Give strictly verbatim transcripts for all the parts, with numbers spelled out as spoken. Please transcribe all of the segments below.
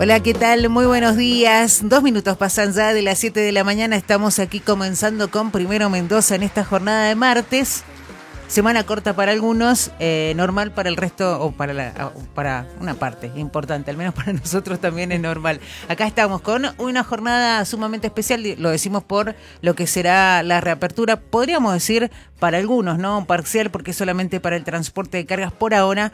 Hola, ¿qué tal? Muy buenos días. Dos minutos pasan ya de las siete de la mañana. Estamos aquí comenzando con Primero Mendoza en esta jornada de martes. Semana corta para algunos, eh, normal para el resto, o para, la, para una parte importante, al menos para nosotros también es normal. Acá estamos con una jornada sumamente especial, lo decimos por lo que será la reapertura, podríamos decir para algunos, ¿no? Parcial, porque solamente para el transporte de cargas por ahora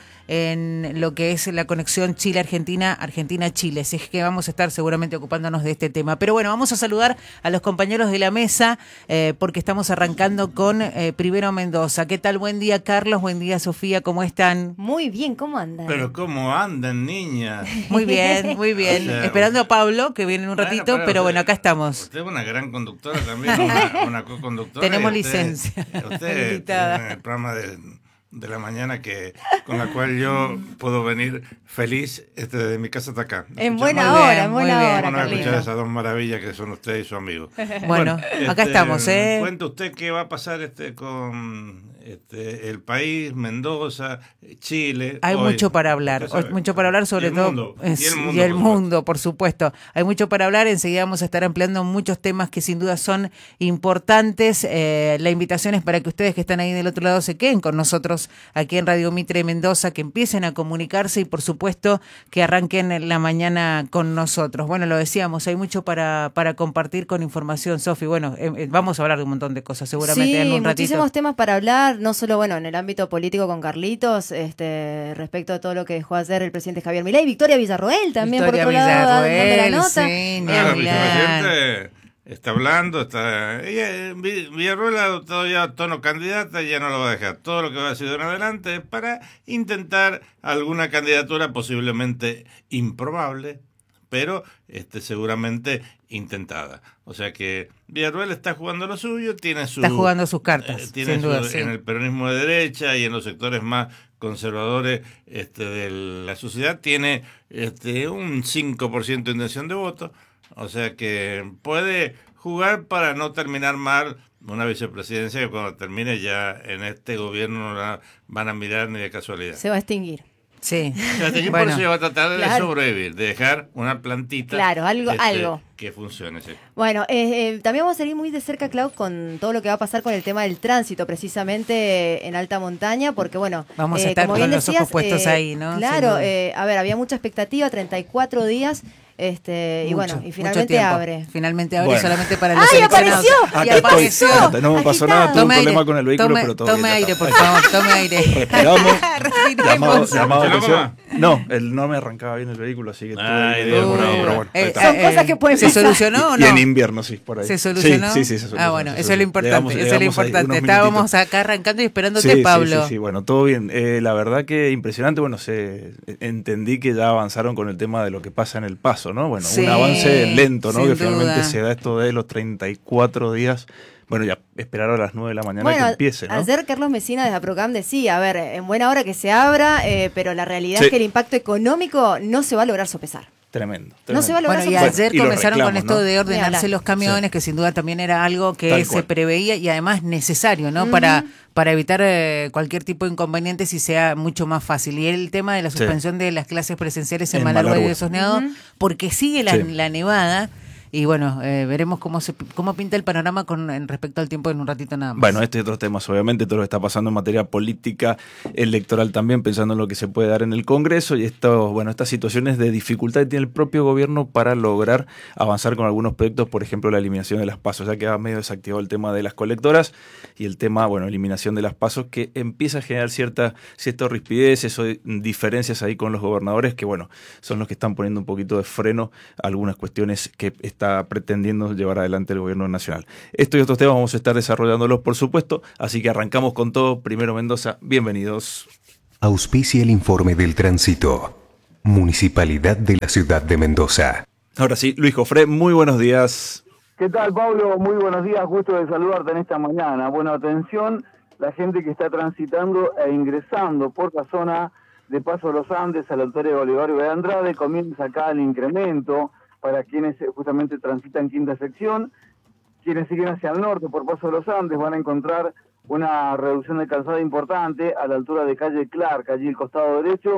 en lo que es la conexión Chile-Argentina, Argentina-Chile. Así es que vamos a estar seguramente ocupándonos de este tema. Pero bueno, vamos a saludar a los compañeros de la mesa, eh, porque estamos arrancando con eh, Primero Mendoza. ¿Qué tal? Buen día, Carlos. Buen día, Sofía. ¿Cómo están? Muy bien, ¿cómo andan? Pero ¿cómo andan, niñas? Muy bien, muy bien. O sea, Esperando a Pablo, que viene en un bueno, ratito, pero, pero bueno, acá estamos. Usted es una gran conductora también, una, una co-conductora. Tenemos usted, licencia. Usted tiene el programa de, de la mañana que con la cual yo puedo venir feliz este, de mi casa hasta acá. En buena hora, bien, en buena hora, Carlito. No escuchar esas dos maravillas que son usted y su amigo. Bueno, bueno acá este, estamos, ¿eh? Cuente usted qué va a pasar este con este, el país, Mendoza, Chile. Hay hoy, mucho para hablar, hoy, mucho para hablar sobre y todo. Mundo, es, y el mundo, y el por, mundo por supuesto. Hay mucho para hablar, enseguida vamos a estar ampliando muchos temas que sin duda son importantes. Eh, la invitación es para que ustedes que están ahí del otro lado se queden con nosotros aquí en Radio Mitre Mendoza, que empiecen a comunicarse y por supuesto que arranquen la mañana con nosotros. Bueno, lo decíamos, hay mucho para, para compartir con información, Sofi. Bueno, eh, vamos a hablar de un montón de cosas seguramente sí, en un ratito. Muchísimos temas para hablar, no solo bueno en el ámbito político con Carlitos, este respecto a todo lo que dejó hacer el presidente Javier Milei, Victoria Villarroel también Victoria por otro Villarroel, lado, de la nota. Sí, ah, el vicepresidente está hablando, está ella, Villarroel ha adoptado ya tono candidata y ya no lo va a dejar. Todo lo que va a decir de en adelante es para intentar alguna candidatura posiblemente improbable, pero este seguramente intentada. O sea que Villarroel está jugando lo suyo, tiene su está jugando sus cartas, eh, tiene sin su, duda, sí. En el peronismo de derecha y en los sectores más conservadores este, de la sociedad tiene este un cinco por ciento de intención de voto. O sea que puede jugar para no terminar mal una vicepresidencia que cuando termine ya en este gobierno no la van a mirar ni de casualidad. Se va a extinguir. Sí. Se va a extinguir, bueno, por eso va a tratar de claro. sobrevivir, de dejar una plantita. Claro, algo, este, algo. que funcione, sí. Bueno, eh, eh, también vamos a seguir muy de cerca, Clau, con todo lo que va a pasar con el tema del tránsito, precisamente en alta montaña, porque bueno, vamos eh, a estar como con bien los decías, ojos puestos eh, ahí, ¿no? Claro, eh, a ver, había mucha expectativa, treinta y cuatro días. Este, mucho, y bueno, y finalmente abre. Finalmente abre bueno. solamente para los ¡Ay, seleccionados. apareció! Y Acá apareció. estoy. No me pasó Agitado. nada, tuve un Tome problema aire, con el vehículo, tome, pero todo tome bien. aire, por favor, tome aire. Respiramos. llamado, llamado ¿Se lo atención. coma? No, él no me arrancaba bien el vehículo, así que tuve Ay, medio Dios demorado, mío. pero bueno. Eh, ahí está. Son eh, cosas que pueden ¿Se pasar. solucionó o Y no? en invierno, sí, por ahí. ¿Se solucionó? Sí, sí, sí, se solucionó. Ah, bueno, se eso es lo solucionó. importante, Llegamos- eso es lo llegamos ahí importante. unos Estábamos minutitos. acá arrancando y esperándote, Sí, sí, Pablo. Sí, sí, bueno, todo bien. Eh, la verdad que impresionante. Bueno, se entendí que ya avanzaron con el tema de lo que pasa en el paso, ¿no? Bueno, Sí, un avance lento, ¿no? sin Que finalmente duda. se da esto de los treinta y cuatro días. Bueno, ya esperar a las nueve de la mañana Bueno, que empiece, ¿no? ayer Carlos Mesina desde Aprocam decía, a ver, en buena hora que se abra, eh, pero la realidad Sí. es que el impacto económico no se va a lograr sopesar. Tremendo, tremendo. No se va a lograr Bueno, y sopesar. ayer y los comenzaron con reclamos, esto ¿no? de Ni ordenarse hablar. los camiones, Sí. que sin duda también era algo que Tal se cual. preveía y además necesario, ¿no? Ujú. Para para evitar eh, cualquier tipo de inconvenientes y sea mucho más fácil. Y el tema de la Sí. suspensión de las clases presenciales en, En Malargüe y Malargüe. Desosneado, Ujú. porque sigue la, Sí. la nevada. Y bueno, eh, veremos cómo se cómo pinta el panorama con en respecto al tiempo en un ratito nada más. Bueno, este y otros temas, obviamente, todo lo que está pasando en materia política, electoral también, pensando en lo que se puede dar en el Congreso y esto, bueno, estas situaciones de dificultad que tiene el propio gobierno para lograr avanzar con algunos proyectos, por ejemplo, la eliminación de las pasos, ya queda medio desactivado el tema de las colectoras y el tema, bueno, eliminación de las pasos, que empieza a generar cierta, ciertas rispideces o diferencias ahí con los gobernadores, que bueno, son los que están poniendo un poquito de freno a algunas cuestiones que está pretendiendo llevar adelante el gobierno nacional. Esto y otros temas vamos a estar desarrollándolos, por supuesto, así que arrancamos con todo. Primero Mendoza, bienvenidos. Auspicia el informe del tránsito. Municipalidad de la Ciudad de Mendoza. Ahora sí, Luis Jofré, muy buenos días. ¿Qué tal, Pablo? Muy buenos días, gusto de saludarte en esta mañana. Bueno, atención, la gente que está transitando e ingresando por la zona de Paso de los Andes a la altura de Bolívar y de Andrade, comienza acá el incremento para quienes justamente transitan quinta sección. Quienes siguen hacia el norte por Paso de los Andes van a encontrar una reducción de calzada importante a la altura de calle Clark, allí el costado derecho.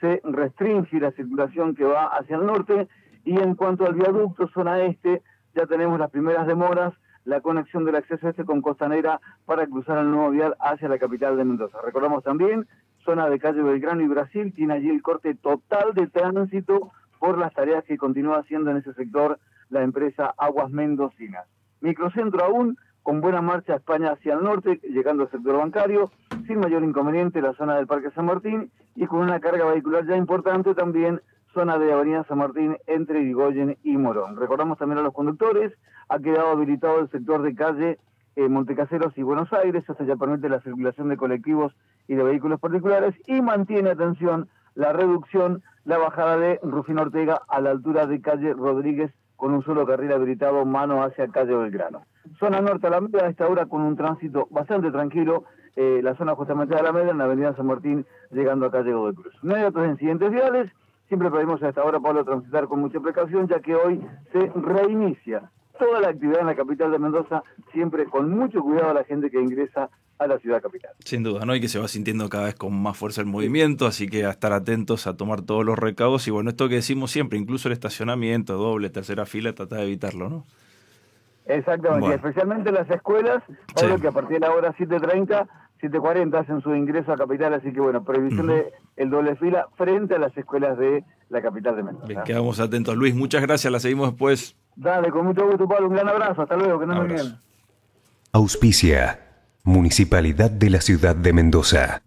se restringe la circulación que va hacia el norte. Y en cuanto al viaducto zona este, ya tenemos las primeras demoras, la conexión del acceso este con Costanera para cruzar el nuevo vial hacia la capital de Mendoza. Recordamos también, zona de calle Belgrano y Brasil, tiene allí el corte total de tránsito por las tareas que continúa haciendo en ese sector la empresa Aguas Mendocinas. Microcentro aún, con buena marcha España hacia el norte, llegando al sector bancario, sin mayor inconveniente la zona del Parque San Martín, y con una carga vehicular ya importante también zona de Avenida San Martín entre Irigoyen y Morón. Recordamos también a los conductores, ha quedado habilitado el sector de calle eh, Montecaseros y Buenos Aires, esto ya permite la circulación de colectivos y de vehículos particulares, y mantiene, atención, la reducción, la bajada de Rufino Ortega a la altura de calle Rodríguez, con un solo carril habilitado mano hacia calle Belgrano. Zona norte Alameda a esta hora con un tránsito bastante tranquilo, eh, la zona justamente de Alameda en la avenida San Martín, llegando a calle Godoy Cruz. No hay otros incidentes viales. Siempre pedimos a esta hora, Pablo, transitar con mucha precaución, ya que hoy se reinicia toda la actividad en la capital de Mendoza, siempre con mucho cuidado a la gente que ingresa a la ciudad capital. Sin duda, ¿no? Y que se va sintiendo cada vez con más fuerza el movimiento, así que a estar atentos, a tomar todos los recaudos. Y bueno, esto que decimos siempre, incluso el estacionamiento, doble, tercera fila, tratar de evitarlo, ¿no? Exactamente, bueno. Y especialmente las escuelas, Pablo, sí, que a partir de la hora siete treinta, siete cuarenta hacen su ingreso a capital, así que bueno, previsión uh-huh. de el doble fila frente a las escuelas de la capital de Mendoza. Bien, quedamos atentos. Luis, muchas gracias, la seguimos después. Dale, con mucho gusto, Pablo, un gran abrazo, hasta luego, que no me bien. Auspicia, Municipalidad de la Ciudad de Mendoza.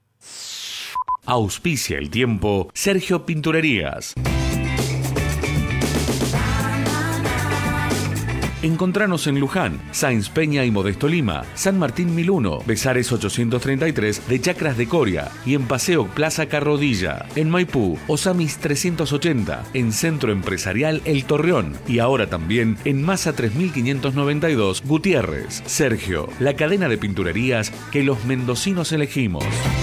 Auspicia el tiempo, Sergio Pinturerías. Encontranos en Luján, Sáenz Peña y Modesto Lima, San Martín mil uno, Besares ochocientos treinta y tres de Chacras de Coria y en Paseo Plaza Carrodilla. En Maipú, Osamis trescientos ochenta, en Centro Empresarial El Torreón y ahora también en Masa tres mil quinientos noventa y dos, Gutiérrez. Sergio, la cadena de pinturerías que los mendocinos elegimos.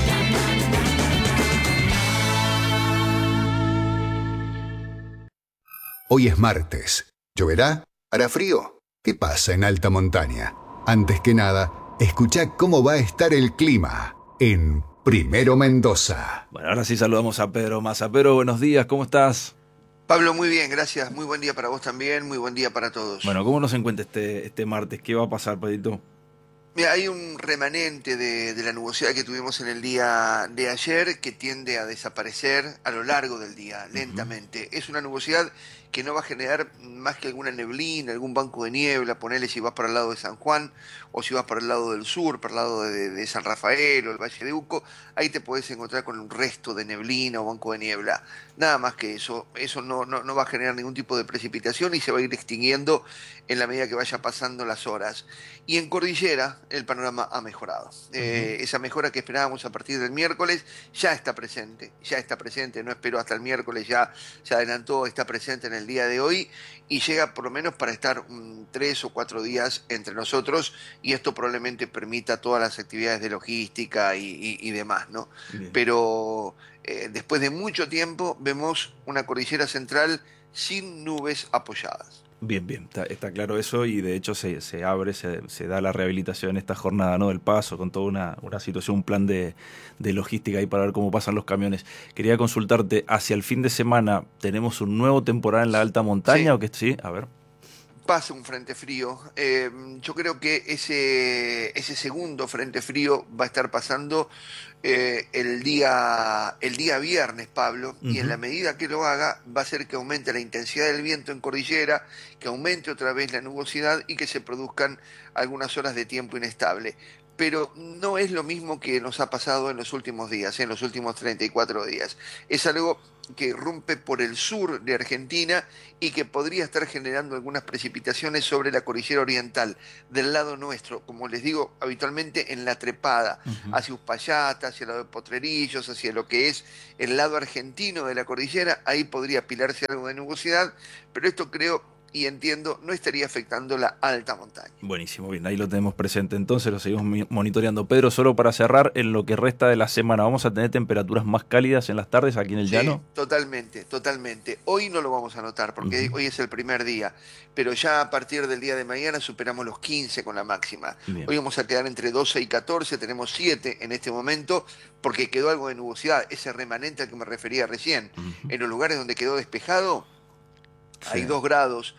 Hoy es martes. ¿Lloverá? ¿Hará frío? ¿Qué pasa en alta montaña? Antes que nada, escuchá cómo va a estar el clima en Primero Mendoza. Bueno, ahora sí saludamos a Pedro Massa. Pedro, buenos días, ¿cómo estás? Pablo, muy bien, gracias. Muy buen día para vos también, muy buen día para todos. Bueno, ¿cómo nos encuentra este, este martes? ¿Qué va a pasar, Pedrito? Mira, hay un remanente de, de la nubosidad que tuvimos en el día de ayer que tiende a desaparecer a lo largo del día, lentamente. Uh-huh. Es una nubosidad que no va a generar más que alguna neblina, algún banco de niebla, ponele si vas para el lado de San Juan o si vas para el lado del sur, para el lado de, de San Rafael o el Valle de Uco, ahí te podés encontrar con un resto de neblina o banco de niebla. Nada más que eso, eso no, no, no va a generar ningún tipo de precipitación y se va a ir extinguiendo en la medida que vaya pasando las horas. Y en Cordillera el panorama ha mejorado. Uh-huh. Eh, esa mejora que esperábamos a partir del miércoles ya está presente, ya está presente, no espero hasta el miércoles, ya se adelantó, está presente en el día de hoy y llega por lo menos para estar um, tres o cuatro días entre nosotros y esto probablemente permita todas las actividades de logística y, y, y demás, ¿no? Bien. Pero eh, después de mucho tiempo vemos una cordillera central sin nubes apoyadas. Bien, bien, está, está claro eso y de hecho se, se abre, se, se da la rehabilitación en esta jornada, ¿no? Del paso, con toda una, una situación, un plan de, de logística ahí para ver cómo pasan los camiones. Quería consultarte, hacia el fin de semana, ¿tenemos un nuevo temporal en la alta montaña sí. o qué? Sí, a ver. Pasa un frente frío. Eh, yo creo que ese, ese segundo frente frío va a estar pasando eh, el día el día viernes, Pablo, uh-huh. y en la medida que lo haga va a hacer que aumente la intensidad del viento en cordillera, que aumente otra vez la nubosidad y que se produzcan algunas horas de tiempo inestable. Pero no es lo mismo que nos ha pasado en los últimos días, en los últimos treinta y cuatro días. Es algo que rompe por el sur de Argentina y que podría estar generando algunas precipitaciones sobre la cordillera oriental, del lado nuestro, como les digo, habitualmente en la trepada, uh-huh. hacia Uspallata, hacia el lado de Potrerillos, hacia lo que es el lado argentino de la cordillera, ahí podría apilarse algo de nubosidad, pero esto creo y entiendo no estaría afectando la alta montaña. Buenísimo, bien, ahí lo tenemos presente, entonces lo seguimos mi- monitoreando. Pedro, solo para cerrar, en lo que resta de la semana, ¿vamos a tener temperaturas más cálidas en las tardes aquí en el Sí, llano? totalmente, totalmente. Hoy no lo vamos a notar porque Ujú. hoy es el primer día, pero ya a partir del día de mañana superamos los quince con la máxima. Bien. Hoy vamos a quedar entre doce y catorce, tenemos siete en este momento porque quedó algo de nubosidad, ese remanente al que me refería recién. Ujú. En los lugares donde quedó despejado hay Sí. dos grados